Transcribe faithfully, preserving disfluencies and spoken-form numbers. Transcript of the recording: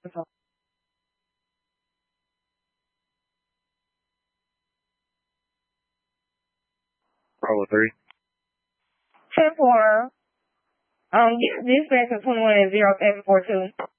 Bravo three. ten four. Um, dispatch of twenty-one at zero seven four two.